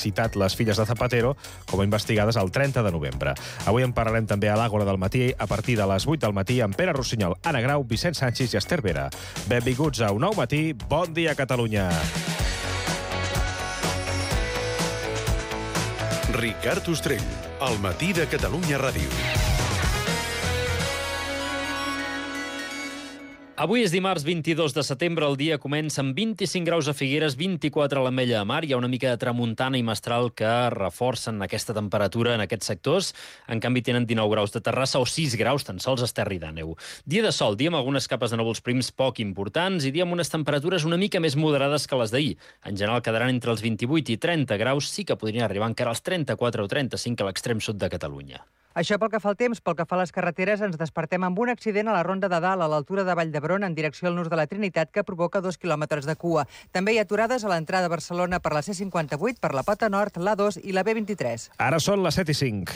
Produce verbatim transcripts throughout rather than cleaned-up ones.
citat les filles de Zapatero com a investigades el trenta de novembre. Avui en parlarem també a l'Àgora del matí a partir de les vuit del matí amb Pere Rossinyol, Anna Grau, Vicent Sanchis i Esther Vera. Benvinguts a Un nou matí. Bon dia, Catalunya. Ricard Ostrell, al matí de Catalunya Ràdio. Avui és dimarts vint-i-dos de setembre, el dia comença amb vint-i-cinc graus a Figueres, vint-i-quatre a l'Ametlla de Mar. Hi ha una mica de tramuntana i mestral que reforcen aquesta temperatura en aquests sectors. En canvi, tenen dinou graus de Terrassa o sis graus, tan sols a Esterri d'Àneu. Dia de sol, dia amb algunes capes de núvols prims poc importants i dia amb unes temperatures una mica més moderades que les d'ahir. En general quedaran entre els vint-i-vuit i trenta graus, sí que podrien arribar encara als trenta-quatre o trenta-cinc a l'extrem sud de Catalunya. Això pel que fa al temps. Pel que fa a les carreteres, ens despertem amb un accident a la Ronda de Dalt, a l'altura de Vall d'Hebron, en direcció al Nus de la Trinitat, que provoca dos quilòmetres de cua. També hi ha aturades a l'entrada a Barcelona per la C cinquanta-vuit, per la Pota Nord, l'A dos i la B vint-i-tres. Ara són les set i cinc.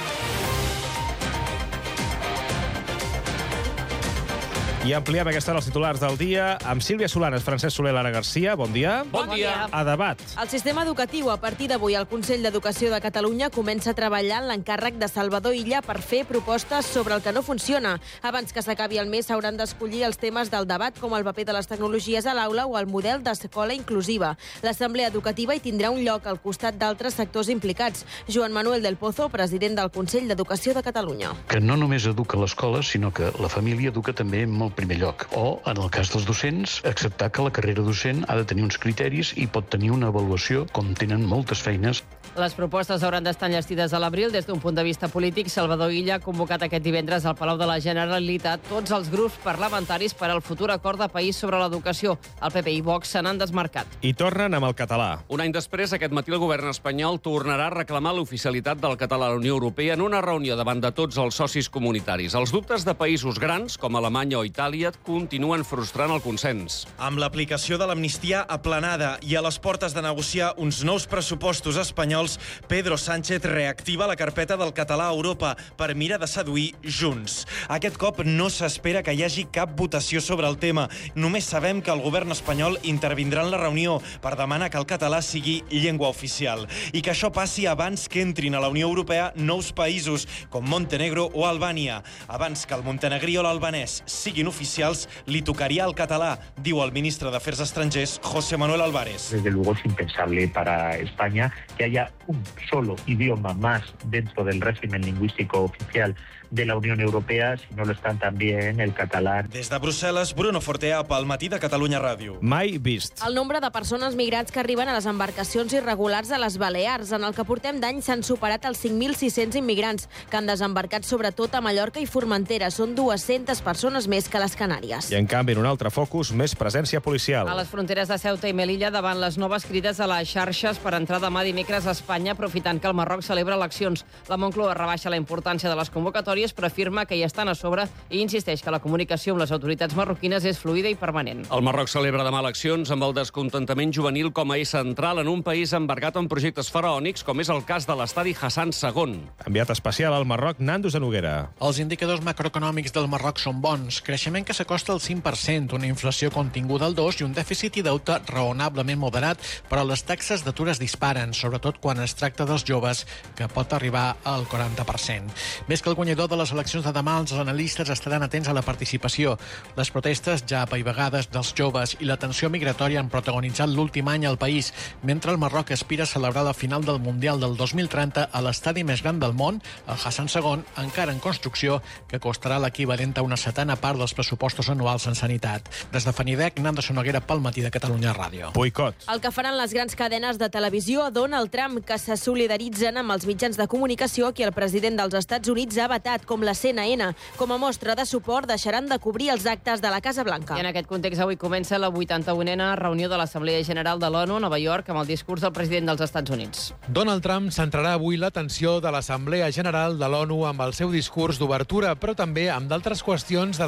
I ampliem aquesta hora els titulars del dia amb Sílvia Solanes, Francesc Soler, Lara Garcia. Bon dia. Bon dia. A debat. El sistema educatiu, a partir d'avui, el Consell d'Educació de Catalunya comença a treballar en l'encàrrec de Salvador Illa per fer propostes sobre el que no funciona. Abans que s'acabi el mes, s'hauran d'escollir els temes del debat, com el paper de les tecnologies a l'aula o el model d'escola inclusiva. L'Assemblea Educativa hi tindrà un lloc al costat d'altres sectors implicats. Joan Manuel del Pozo, president del Consell d'Educació de Catalunya. Que no només educa l'escola, sinó que la família educa també en el primer lloc. O, en el cas dels docents, acceptar que la carrera docent ha de tenir uns criteris i pot tenir una avaluació, com tenen moltes feines. Les propostes hauran d'estar enllestides a l'abril. Des d'un punt de vista polític, Salvador Illa ha convocat aquest divendres al Palau de la Generalitat tots els grups parlamentaris per al futur acord de país sobre l'educació. El P P i Vox se n'han desmarcat. I tornen amb el català. Un any després, aquest matí el govern espanyol tornarà a reclamar l'oficialitat del català a la Unió Europea en una reunió davant de tots els socis comunitaris. Els dubtes de països grans, com Alemanya o Itàlia, continuen frustrant el consens. Amb l'aplicació de l'amnistia aplanada i a les portes de negociar uns nous pressupostos espanyols, Pedro Sánchez reactiva la carpeta del català a Europa per mirar de seduir Junts. Aquest cop no s'espera que hi hagi cap votació sobre el tema. Només sabem que el govern espanyol intervindrà en la reunió per demanar que el català sigui llengua oficial i que això passi abans que entrin a la Unió Europea nous països com Montenegro o Albània. Abans que el montenegrí o l'albanès siguin oficials, li tocaria el català, diu el ministre d'Afers Estrangers, José Manuel Álvarez. Desde luego es impensable para España que haya un solo idioma más dentro del régimen lingüístico oficial de la Unión Europea, si no lo están también el catalán. Des de Brussel·les, Bruno Fortea, pel matí de Catalunya Ràdio. Mai vist. El nombre de persones migrats que arriben a les embarcacions irregulars a les Balears. En el que portem d'any s'han superat els cinc mil sis-cents immigrants que han desembarcat sobretot a Mallorca i Formentera. Són dues-centes persones més que les Canàries. I en canvi, en un altre focus, més presència policial. A les fronteres de Ceuta i Melilla, davant les noves crides a les xarxes per entrar demà dimecres a Espanya, aprofitant que el Marroc celebra eleccions. La Moncloa rebaixa la importància de les convocatòries, però afirma que hi estan a sobre i insisteix que la comunicació amb les autoritats marroquines és fluida i permanent. El Marroc celebra demà eleccions amb el descontentament juvenil com a eix central en un país embargat en projectes faraònics, com és el cas de l'estadi Hassan segon. Enviat especial al Marroc, Nando Zanoguera. Els indicadors macroeconòmics del Marroc són bons. Creixement que s'acosta al cinc per cent, una inflació continguda al dos i un dèficit i deute raonablement moderat, però les taxes d'atur es disparen, sobretot quan es tracta dels joves, que pot arribar al quaranta per cent. Més que el guanyador de les eleccions de demà, els analistes estaran atents a la participació. Les protestes ja apaivagades dels joves i la tensió migratòria han protagonitzat l'últim any al país, mentre el Marroc aspira a celebrar la final del Mundial del dos mil trenta a l'estadi més gran del món, el Hassan segon, encara en construcció, que costarà l'equivalent a una setena part dels pressupostos anuals en sanitat. Des de Fanidec, Nando Sonoguera pel matí de Catalunya Ràdio. Boicot. El que faran les grans cadenes de televisió a Donald Trump, que se solidaritzen amb els mitjans de comunicació a qui el president dels Estats Units ha vetat, com la C N N. Com a mostra de suport, deixaran de cobrir els actes de la Casa Blanca. I en aquest context, avui comença la vuitanta-unena reunió de l'Assemblea General de l'ONU a Nova York amb el discurs del president dels Estats Units. Donald Trump centrarà avui l'atenció de l'Assemblea General de l'ONU amb el seu discurs d'obertura, però també amb d'altres qüestions de l'agenda internacional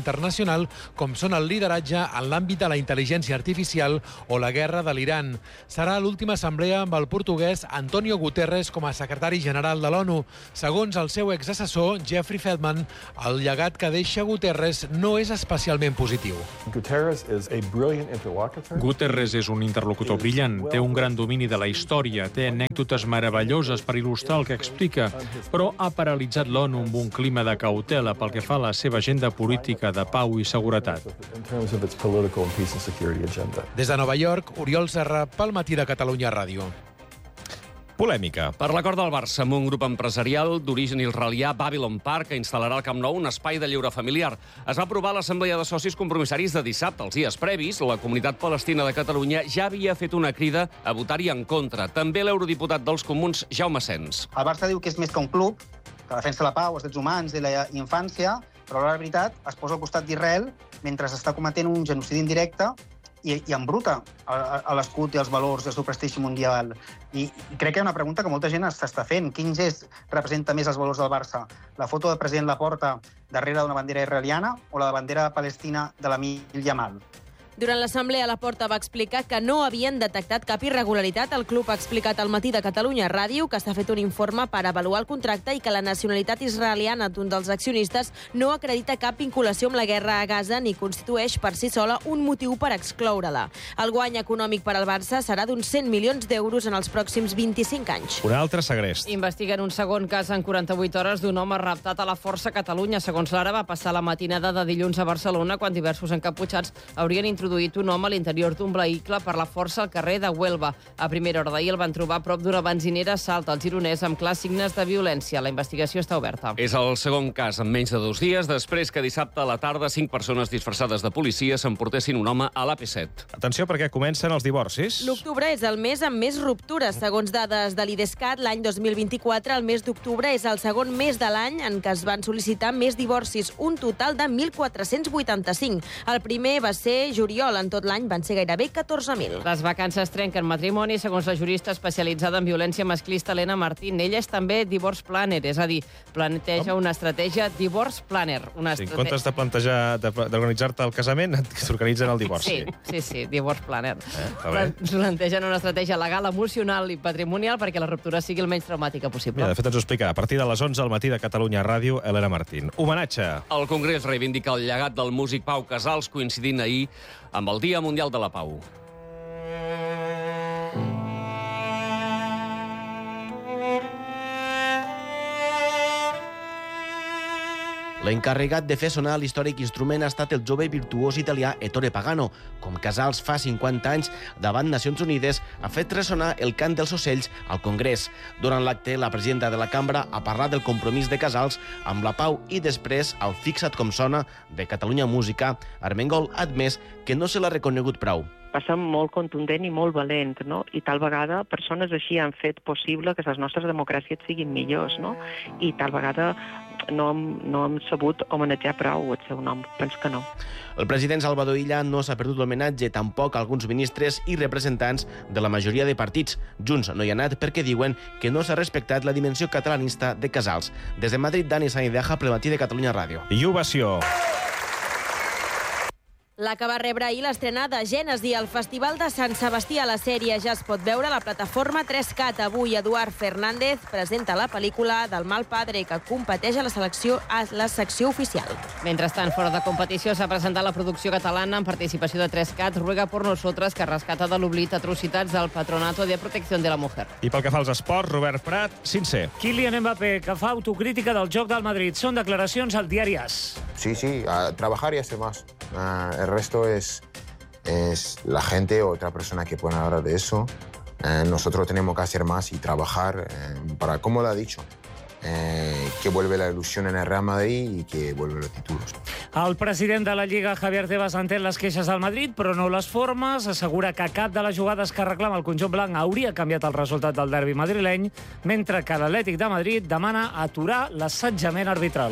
internacional, com són el lideratge en l'àmbit de la intel·ligència artificial o la guerra de l'Iran. Serà l'última assemblea amb el portuguès Antonio Guterres com a secretari general de l'ONU. Segons el seu exassessor, Jeffrey Feldman, el llegat que deixa Guterres no és especialment positiu. Guterres és un interlocutor brillant, té un gran domini de la història, té anècdotes meravelloses per il·lustrar el que explica, però ha paralitzat l'ONU amb un clima de cautela pel que fa a la seva agenda política de pau i seguretat. Des de Nova York, Oriol Serra, pel Matí de Catalunya Ràdio. Polèmica. Per l'acord del Barça amb un grup empresarial d'origen israelià, Babylon Park, que instal·larà al Camp Nou un espai de lleure familiar. Es va aprovar l'Assemblea de Socis Compromissaris de dissabte. Els dies previs, la Comunitat Palestina de Catalunya ja havia fet una crida a votar-hi en contra. També l'eurodiputat dels Comuns, Jaume Sens. El Barça diu que és més que un club, que defensa la pau, els drets humans i la infància, però la veritat es posa al costat d'Israel mentre està cometent un genocidi indirecte i, i embruta a, a l'escut i els valors del seu prestigi mundial. I, I crec que hi ha una pregunta que molta gent s'està fent. Quin gest representa més els valors del Barça? La foto del president Laporta darrere d'una bandera israeliana o la bandera palestina de l'Amil Yamal? Durant l'assemblea, Laporta va explicar que no havien detectat cap irregularitat. El club ha explicat al Matí de Catalunya Ràdio que s'ha fet un informe per avaluar el contracte i que la nacionalitat israeliana d'un dels accionistes no acredita cap vinculació amb la guerra a Gaza ni constitueix per si sola un motiu per excloure-la. El guany econòmic per al Barça serà d'uns cent milions d'euros en els pròxims vint-i-cinc anys. Un altre segrest. Investiguen un segon cas en quaranta-vuit hores d'un home raptat a la Força Catalunya. Segons l'Ara, va passar la matinada de dilluns a Barcelona quan diversos encaputxats haurien introduït introduït un home a l'interior d'un vehicle per la Força al carrer de Huelva. A primera hora d'ahir el van trobar a prop d'una benzinera a Salt, al Gironès, amb clars signes de violència. La investigació està oberta. És el segon cas en menys de dos dies, després que dissabte a la tarda cinc persones disfressades de policia s'emportessin un home a l'A P set. Atenció, perquè comencen els divorcis. L'octubre és el mes amb més ruptures. Segons dades de l'IDESCAT, l'any dos mil vint-i-quatre, el mes d'octubre és el segon mes de l'any en què es van sol·licitar més divorcis, un total de mil quatre-cents vuitanta-cinc. El primer va ser juliol. En tot l'any van ser gairebé catorze mil. Les vacances trenquen matrimoni, segons la jurista especialitzada en violència masclista Helena Martín. Ella és també divorce planner, és a dir, planteja una estratègia divorce planner. Una sí, en comptes de plantejar d'organitzar-te el casament, t'organitzen el divorci. Sí, sí, sí, divorce planner. Eh, Plantegen una estratègia legal, emocional i patrimonial perquè la ruptura sigui el menys traumàtica possible. Mira, de fet, ens ho explica a partir de les onze al Matí de Catalunya Ràdio, Helena Martín. Homenatge. El Congrés reivindica el llegat del músic Pau Casals, coincidint ahir amb el Dia Mundial de la Pau. L'encarregat de fer sonar l'històric instrument ha estat el jove virtuós italià Ettore Pagano. Com Casals fa cinquanta anys, davant Nacions Unides, ha fet ressonar el cant dels ocells al Congrés. Durant l'acte, la presidenta de la cambra ha parlat del compromís de Casals amb la pau i després, al Fixa't com sona, de Catalunya Música, Armengol ha admès que no se l'ha reconegut prou. Va ser molt contundent i molt valent, no? I tal vegada persones així han fet possible que les nostres democràcies siguin millors, no? I tal vegada no hem, no hem sabut homenatjar prou el seu nom. Penso que no. El president Salvador Illa no s'ha perdut l'homenatge, tampoc alguns ministres i representants de la majoria de partits. Junts no hi ha anat perquè diuen que no s'ha respectat la dimensió catalanista de Casals. Des de Madrid, Dani Saindeja, pel Matí de Catalunya Ràdio. I ovació. La que va rebre ahir l'estrena de Gènesi al Festival de Sant Sebastià. La sèrie ja es pot veure a la plataforma tres cat. Avui Eduard Fernández presenta la pel·lícula del mal padre que competeix a la selecció a la secció oficial. Mentrestant, fora de competició, s'ha presentat la producció catalana en participació de tres cat, Ruega por nosotras, que rescata de l'oblit atrocitats del Patronato de Protecció de la Mujer. I pel que fa als esports, Robert Prat, sincer. Kylian Mbappé, que fa autocrítica del joc del Madrid. Són declaracions al diari AS. Sí, sí, a trabajar y hacer más. Uh, el resto es, es la gente o otra persona que puede hablar de eso. Uh, nosotros tenemos que hacer más y trabajar uh, para, como lo ha dicho, uh, que vuelve la ilusión en el Real Madrid y que vuelve los títulos. El president de la Lliga, Javier Tebas, entén les queixes del Madrid, però no les formes. Assegura que cap de les jugades que reclama el conjunt blanc hauria canviat el resultat del derbi madrileny, mentre que l'Atlètic de Madrid demana aturar l'assetjament arbitral.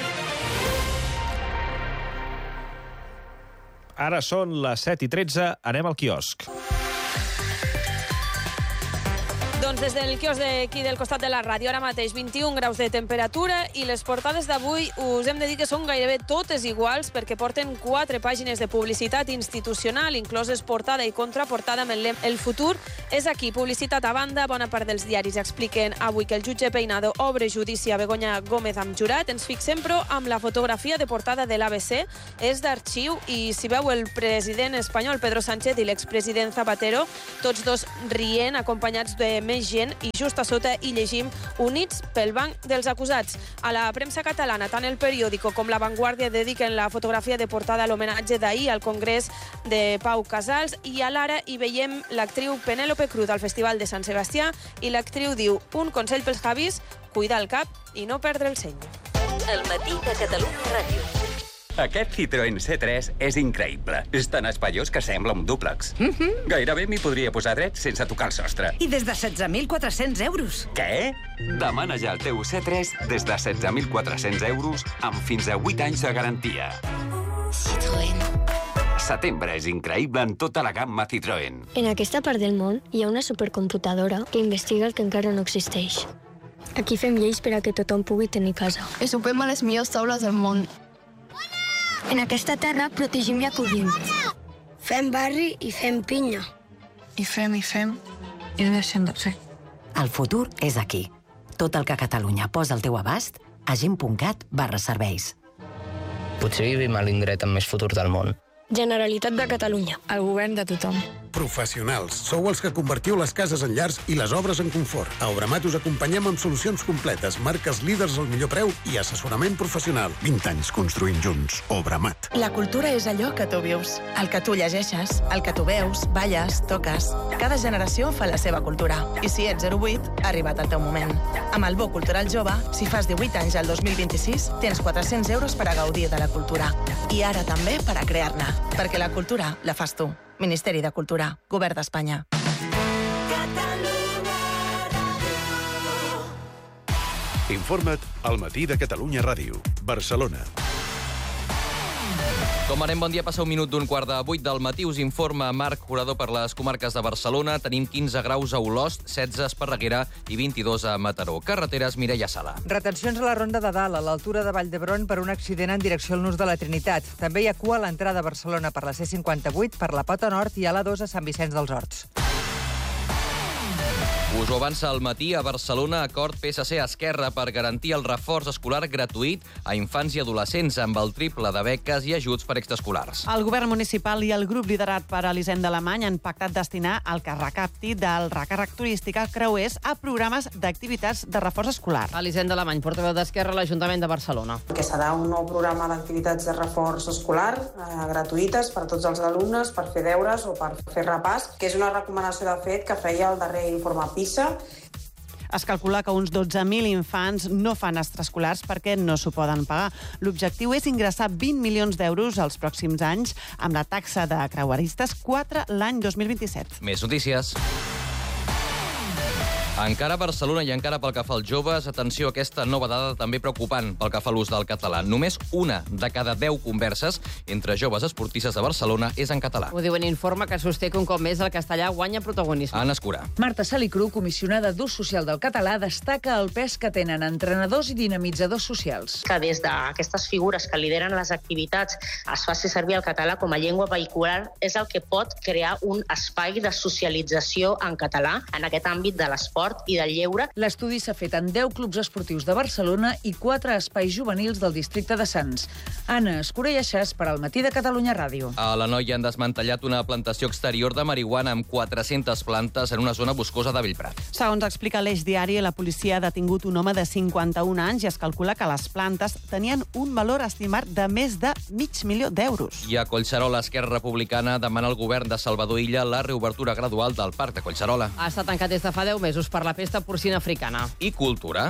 Ara són les set i tretze, anem al quiosc. Doncs des del quios d'aquí del costat de la ràdio, ara mateix vint-i-un graus de temperatura i les portades d'avui us hem de dir que són gairebé totes iguals perquè porten quatre pàgines de publicitat institucional, incloses portada i contraportada amb el lema El futur és aquí. Publicitat a banda, bona part dels diaris expliquen avui que el jutge Peinado obre judici a Begoña Gómez amb jurat. Ens fixem, però, amb la fotografia de portada de l'A B C. És d'arxiu i s'hi veu el president espanyol Pedro Sánchez i l'expresident Zapatero, tots dos rient, acompanyats de més gent, i just a sota hi llegim Units pel banc dels acusats. A la premsa catalana, tant el Periódico com la Vanguardia dediquen la fotografia de portada a l'homenatge d'ahir al Congrés de Pau Casals, i a l'Ara hi veiem l'actriu Penélope Cruz al Festival de Sant Sebastià, i l'actriu diu: un consell pels Javis, cuidar el cap i no perdre el seny. El matí de Catalunya Ràdio. Aquest Citroën C tres és increïble. És tan espaiós que sembla un dúplex. Mm-hmm. Gairebé m'hi podria posar dret sense tocar el sostre. I des de setze mil quatre-cents euros. Què? Demana ja el teu C tres des de setze mil quatre-cents euros amb fins a vuit anys de garantia. Citroën. Setembre és increïble en tota la gamma Citroën. En aquesta part del món hi ha una supercomputadora que investiga el que encara no existeix. Aquí fem lleis per a que tothom pugui tenir casa. I sopem a les millors taules del món. En aquesta terra protegim i acollim. Fem barri i fem pinya. I fem, i fem, i no deixem de fer. El futur és aquí. Tot el que Catalunya posa al teu abast a gent punt cat barra serveis. Potser vivim a l'indret amb més futur del món. Generalitat de Catalunya, el govern de tothom. Professionals. Sou els que convertiu les cases en llars i les obres en confort. A Obramat us acompanyem amb solucions completes, marques líders al millor preu i assessorament professional. vint anys construint junts. Obramat. La cultura és allò que tu vius, el que tu llegeixes, el que tu veus, balles, toques. Cada generació fa la seva cultura. I si ets zero vuit, ha arribat el teu moment. Amb el Bo Cultural Jove, si fas divuit anys al dos mil vint-i-sis, tens quatre-cents euros per a gaudir de la cultura. I ara també per a crear-ne. Perquè la cultura la fas tu. Ministeri de Cultura, Govern d'Espanya. Informa't al Matí de Catalunya Ràdio. Barcelona. Com anem, bon dia, passa un minut d'un quart de vuit del matí. Us informa Marc Jurador per les comarques de Barcelona. Tenim quinze graus a Olost, setze a Esparreguera i vint-i-dos a Mataró. Carreteres, Mireia Sala. Retencions a la Ronda de Dalt, a l'altura de Vall d'Hebron, per un accident en direcció al Nus de la Trinitat. També hi ha cua a l'entrada a Barcelona per la C cinquanta-vuit, per la Pota Nord i a l'A dos a Sant Vicenç dels Horts. Us ho avança al matí. A Barcelona, acord P S C-Esquerra per garantir el reforç escolar gratuït a infants i adolescents amb el triple de beques i ajuts per extraescolars. El govern municipal i el grup liderat per Elisenda Alemany han pactat destinar el que recapti del recàrrec turístic a creuers a programes d'activitats de reforç escolar. Elisenda Alemany, portaveu d'Esquerra a l'Ajuntament de Barcelona. Que serà un nou programa d'activitats de reforç escolar eh, gratuïtes per a tots els alumnes, per fer deures o per fer repàs, que és una recomanació de fet que feia el darrer informe PISA. Es calcula que uns dotze mil infants no fan extraescolars perquè no s'ho poden pagar. L'objectiu és ingressar vint milions d'euros als pròxims anys amb la taxa de creueristes, quatre l'any dos mil vint-i-set. Més notícies. Encara a Barcelona i encara pel que fa als joves, atenció a aquesta nova dada també preocupant pel que fa a l'ús del català. Només una de cada deu converses entre joves esportistes de Barcelona és en català. Ho diu en informe que sosté que un cop més el castellà guanya protagonisme. Anna Escurà. Marta Salicru, comissionada d'ús social del català, destaca el pes que tenen entrenadors i dinamitzadors socials. Que des d'aquestes figures que lideren les activitats es faci servir el català com a llengua vehicular és el que pot crear un espai de socialització en català en aquest àmbit de l'esport i del lleure. L'estudi s'ha fet en deu clubs esportius de Barcelona i quatre espais juvenils del districte de Sants. Anna Escurà i Aixàs per al Matí de Catalunya Ràdio. A l'Anoia han desmantellat una plantació exterior de marihuana amb quatre-centes plantes en una zona boscosa de Bellprat. Segons explica l'Eix Diari, la policia ha detingut un home de cinquanta-un anys i es calcula que les plantes tenien un valor estimat de més de mig milió d'euros. I a Collserola, Esquerra Republicana demana al govern de Salvador Illa la reobertura gradual del Parc de Collserola. Ha estat tancat des de fa deu mesos per la pesta porcina africana. I cultura.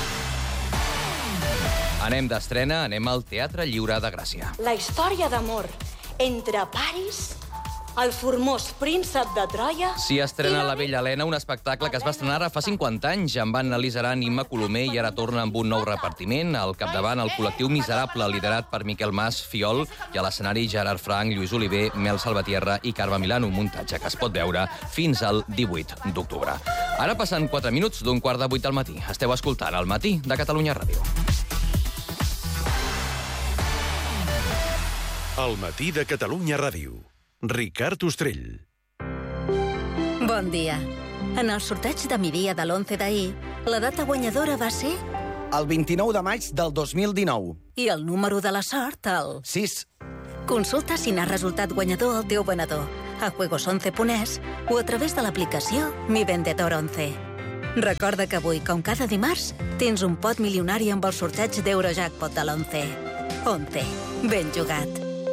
Anem d'estrena, anem al Teatre Lliure de Gràcia. La història d'amor entre Paris, el formós príncep de Troia... S'hi estrena La Bella Helena, un espectacle que es va estrenar ara fa cinquanta anys amb Anna Lizaran i Imma Colomer i ara torna amb un nou repartiment. Al capdavant, el col·lectiu Miserable, liderat per Miquel Mas Fiol, i a l'escenari Gerard Frank, Lluís Oliver, Mel Salvatierra i Carme Milano, un muntatge que es pot veure fins al divuit d'octubre. Ara passen quatre minuts d'un quart de vuit del matí. Esteu escoltant El matí de Catalunya Ràdio. El matí de Catalunya Ràdio. Ricard Ostrell. Bon dia. En el sorteig de migdia de l'onze d'ahir, la data guanyadora va ser... El vint-i-nou de maig del dos mil dinou. I el número de la sort, el... sis. Consulta si n'ha resultat guanyador el teu venedor a juegos once punt es o a través de l'aplicació Mi Vendedor once. Recorda que avui, com cada dimarts, tens un pot milionari amb el sorteig d'Eurojackpot de l'onze. once. Ben jugat.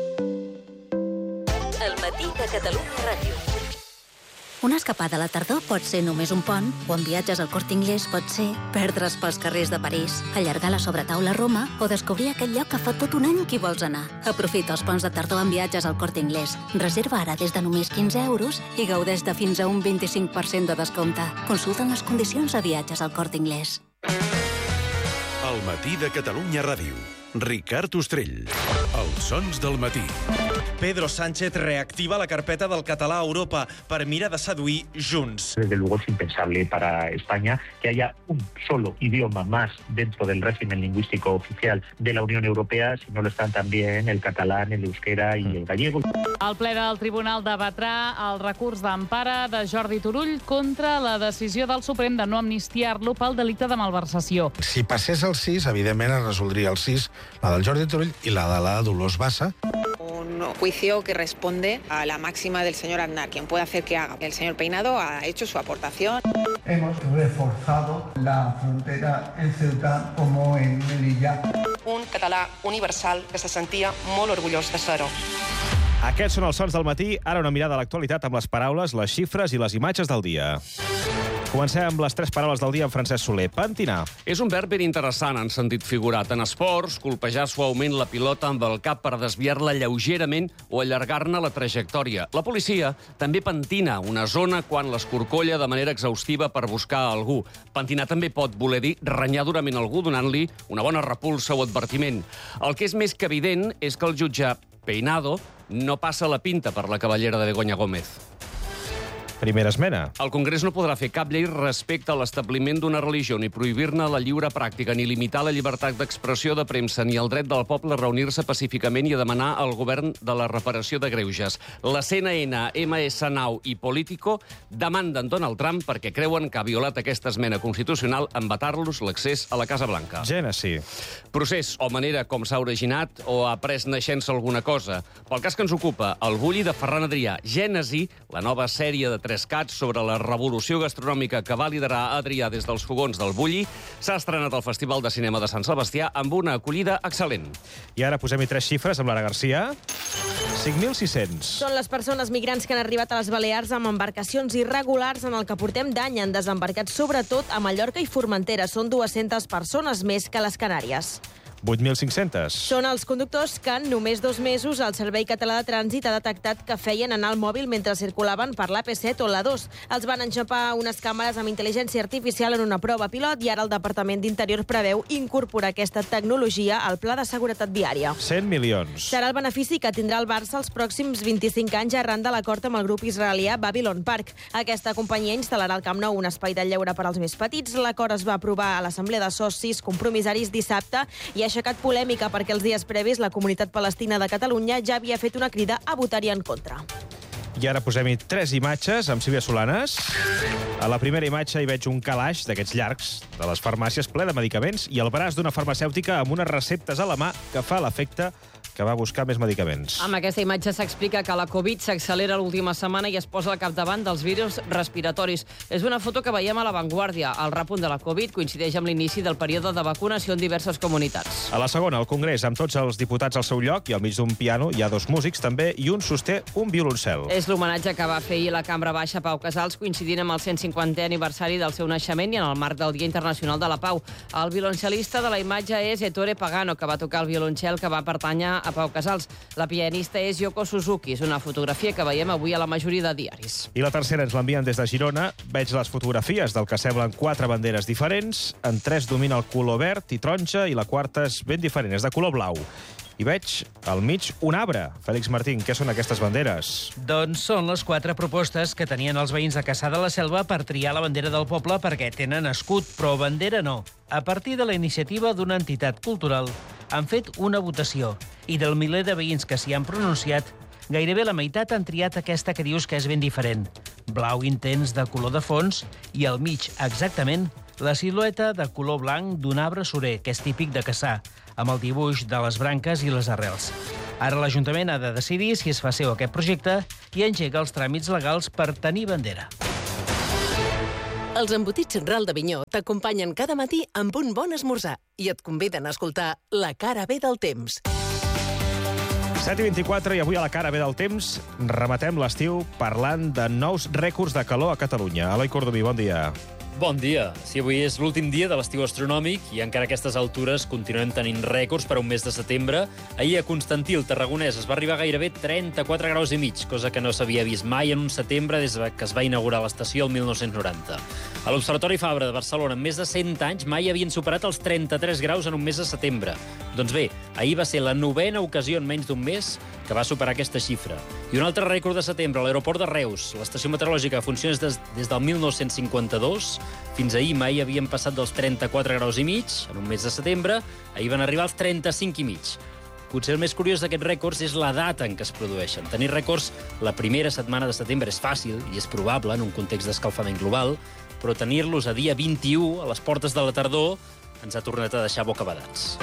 El matí de Catalunya Ràdio. Una escapada a la tardor pot ser només un pont, o en viatges al Corte Inglés pot ser perdre's pels carrers de París, allargar la sobretaula a Roma o descobrir aquell lloc que fa tot un any que hi vols anar. Aprofita els ponts de tardor en viatges al Corte Inglés. Reserva ara des de només quinze euros i gaudeix de fins a un vint-i-cinc per cent de descompte. Consulta les condicions a viatges al Corte Inglés. El matí de Catalunya Ràdio. Ricard Ostrell. Els sons del matí. Pedro Sánchez reactiva la carpeta del català a Europa per mirar de seduir Junts. Desde luego es impensable para España que haya un solo idioma más dentro del régimen lingüístico oficial de la Unión Europea, si no lo están también el catalán, el euskera y el gallego. El ple del Tribunal debatrà el recurs d'empara de Jordi Turull contra la decisió del Suprem de no amnistiar-lo pel delicte de malversació. Si passés el sis, evidentment es resoldria el sis, la del Jordi Turull i la de la Dolors Bassa. Un juicio que responde a la máxima del señor Aznar, quien puede hacer que haga. El señor Peinado ha hecho su aportación. Hemos reforzado la frontera en Ceuta como en Melilla. Un català universal que se sentia molt orgullós de ser-ho. Aquests són els sons del matí. Ara una mirada a l'actualitat amb les paraules, les xifres i les imatges del dia. Comencem amb les tres paraules del dia amb Francesc Soler. Pentinar. És un verb ben interessant en sentit figurat. En esports, colpejar suaument la pilota amb el cap per desviar-la lleugerament o allargar-ne la trajectòria. La policia també pentina una zona quan l'escorcolla de manera exhaustiva per buscar algú. Pentinar també pot voler dir renyar durament algú donant-li una bona repulsa o advertiment. El que és més que evident és que el jutge Peinado no passa la pinta per la cavallera de Begoña Gómez. Primera esmena. El Congrés no podrà fer cap llei respecte a l'establiment d'una religió, ni prohibir-ne la lliure pràctica, ni limitar la llibertat d'expressió de premsa, ni el dret del poble a reunir-se pacíficament i a demanar al govern de la reparació de greuges. La C N N, M S Now i Político demanden Donald Trump perquè creuen que ha violat aquesta esmena constitucional en vetar-los l'accés a la Casa Blanca. Gènesi. Procés o manera com s'ha originat o ha pres naixença alguna cosa. Pel cas que ens ocupa, el bulli de Ferran Adrià. Gènesi, la nova sèrie de tres cats sobre la revolució gastronòmica que va liderar Adrià des dels fogons del Bulli, s'ha estrenat al Festival de Cinema de Sant Sebastià amb una acollida excel·lent. I ara posem-hi tres xifres amb Lara Garcia. cinc mil sis-cents. Són les persones migrants que han arribat a les Balears amb embarcacions irregulars en el que portem d'any. Han desembarcat sobretot a Mallorca i Formentera. Són dues-centes persones més que les Canàries. vuit mil cinc-cents. Són els conductors que en només dos mesos el Servei Català de Trànsit ha detectat que feien anar el mòbil mentre circulaven per l'A P set o l'A dos. Els van enxapar unes càmeres amb intel·ligència artificial en una prova pilot i ara el Departament d'Interior preveu incorporar aquesta tecnologia al Pla de Seguretat Viària. cent milions. Serà el benefici que tindrà el Barça els pròxims vint-i-cinc anys arran de l'acord amb el grup israelià Babylon Park. Aquesta companyia instal·larà al Camp Nou un espai de lleure per als més petits. L'acord es va aprovar a l'Assemblea de Socis Compromissaris dissabte i ha aixecat polèmica perquè els dies previs la comunitat palestina de Catalunya ja havia fet una crida a votar-hi en contra. I ara posem-hi tres imatges amb Sílvia Solanes. A la primera imatge hi veig un calaix d'aquests llargs de les farmàcies ple de medicaments i el braç d'una farmacèutica amb unes receptes a la mà que fa l'efecte que va buscar més medicaments. Amb aquesta imatge s'explica que la Covid s'accelera l'última setmana i es posa al capdavant dels virus respiratoris. És una foto que veiem a La Vanguardia. El repunt de la Covid coincideix amb l'inici del període de vacunació en diverses comunitats. A la segona, al Congrés, amb tots els diputats al seu lloc i al mig d'un piano hi ha dos músics també i un sosté un violoncel. És l'homenatge que va fer ahir la Cambra Baixa Pau Casals coincidint amb el cent cinquantè aniversari del seu naixement i en el marc del Dia Internacional de la Pau. El violoncel·lista de la imatge és Ettore Pagano, que va tocar el violoncel que va pertànyer a Pau Casals. La pianista és Yoko Suzuki. És una fotografia que veiem avui a la majoria de diaris. I la tercera ens l'envien des de Girona. Veig les fotografies del que semblen quatre banderes diferents. En tres domina el color verd i taronja i la quarta és ben diferent, és de color blau. I veig al mig un arbre. Fèlix Martín, què són aquestes banderes? Doncs són les quatre propostes que tenien els veïns de Cassà de la Selva per triar la bandera del poble perquè tenen escut, però bandera no. A partir de la iniciativa d'una entitat cultural han fet una votació i del miler de veïns que s'hi han pronunciat, gairebé la meitat han triat aquesta que dius que és ben diferent. Blau intens de color de fons i al mig, exactament, la silueta de color blanc d'un arbre surer, que és típic de Cassà, amb el dibuix de les branques i les arrels. Ara l'Ajuntament ha de decidir si es fa seu aquest projecte i engega els tràmits legals per tenir bandera. Els embotits Ral de Vinyó t'acompanyen cada matí amb un bon esmorzar i et conviden a escoltar La cara B del temps. set i vint-i-quatre i avui a La cara B del temps rematem l'estiu parlant de nous rècords de calor a Catalunya. Eloi Cordomí, bon dia. Bon dia. Sí, avui és l'últim dia de l'estiu astronòmic i encara a aquestes altures continuem tenint rècords per a un mes de setembre. Ahir a Constantí, el Tarragonès, es va arribar a gairebé trenta-quatre graus i mig, cosa que no s'havia vist mai en un setembre des que es va inaugurar l'estació el mil nou-cents noranta. A l'Observatori Fabra de Barcelona, en més de cent anys, mai havien superat els trenta-tres graus en un mes de setembre. Doncs bé, ahir va ser la novena ocasió en menys d'un mes que va superar aquesta xifra. I un altre rècord de setembre, a l'aeroport de Reus. L'estació meteorològica funciona des, des del mil nou-cents cinquanta-dos. Fins ahir mai havien passat dels trenta-quatre graus i mig, en un mes de setembre. Ahir van arribar als trenta-cinc i mig. Potser el més curiós d'aquests rècords és la data en què es produeixen. Tenir rècords la primera setmana de setembre és fàcil i és probable en un context d'escalfament global, però tenir-los a dia vint-i-u, a les portes de la tardor, ens ha tornat a deixar bocabadats.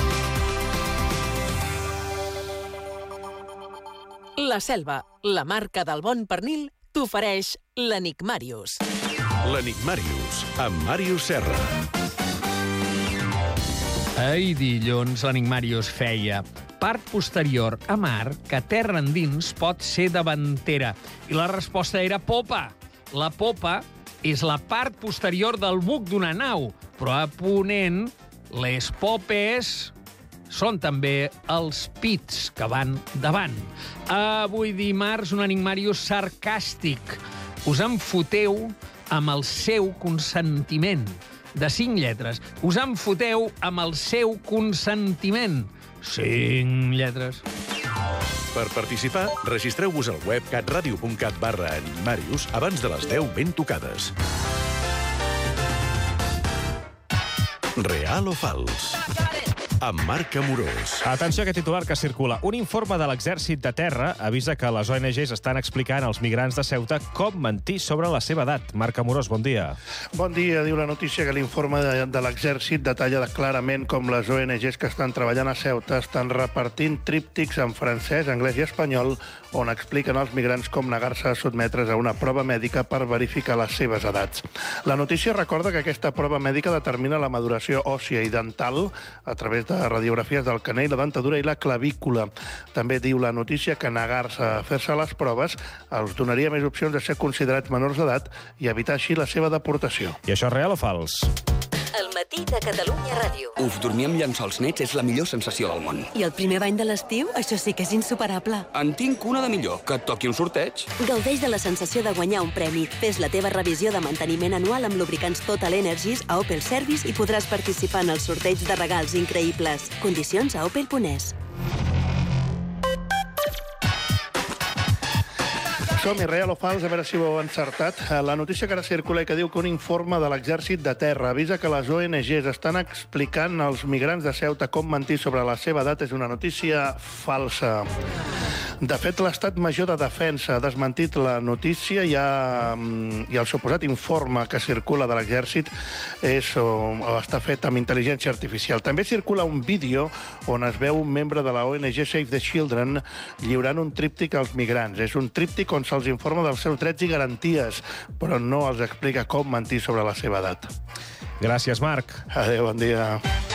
La Selva, la marca del bon pernil, t'ofereix l'Enigmàrius. L'Enigmàrius, amb Màrius Serra. Ahir dilluns l'Enigmàrius feia part posterior a mar que terra endins pot ser davantera. I la resposta era popa. La popa és la part posterior del buc d'una nau, però a ponent les popes són també els pits que van davant. Avui dimarts, un Enigmàrius sarcàstic. Us en foteu amb el seu consentiment. De cinc lletres. Us en foteu amb el seu consentiment. Cinc lletres. Per participar, registreu-vos al web catradio.cat barra Enigmàrius abans de les deu ben tocades. Real o fals? Amb Marc Amorós. Atenció a aquest titular que circula. Un informe de l'Exèrcit de Terra avisa que les O N Ges estan explicant als migrants de Ceuta com mentir sobre la seva edat. Marc Amorós, bon dia. Bon dia. Diu la notícia que l'informe de, de l'Exèrcit detalla clarament com les O N Ges que estan treballant a Ceuta estan repartint tríptics en francès, anglès i espanyol on expliquen als migrants com negar-se a sotmetre's a una prova mèdica per verificar les seves edats. La notícia recorda que aquesta prova mèdica determina la maduració òssia i dental a través de radiografies del canell, la dentadura i la clavícula. També diu la notícia que negar-se a fer-se les proves els donaria més opcions de ser considerats menors d'edat i evitar així la seva deportació. I això és real o fals? El matí de Catalunya Ràdio. Uf, dormir amb llençols nets és la millor sensació del món. I el primer bany de l'estiu? Això sí que és insuperable. En tinc una de millor, que et toqui un sorteig. Gaudeix de la sensació de guanyar un premi. Fes la teva revisió de manteniment anual amb lubricants Total Energies a Opel Service i podràs participar en el sorteig de regals increïbles. Condicions a opel punt es. Som-hi, real o fals, a veure si ho heu encertat. La notícia que ara circula i que diu que un informe de l'Exèrcit de Terra avisa que les O N Ges estan explicant als migrants de Ceuta com mentir sobre la seva edat és una notícia falsa. De fet, l'Estat Major de Defensa ha desmentit la notícia i, ha, i el suposat informe que circula de l'Exèrcit és, o, o està fet amb intel·ligència artificial. També circula un vídeo on es veu un membre de la O N G Save the Children lliurant un tríptic als migrants. És un tríptic on se'ls informa dels seus drets i garanties, però no els explica com mentir sobre la seva edat. Gràcies, Marc. Adéu, bon dia.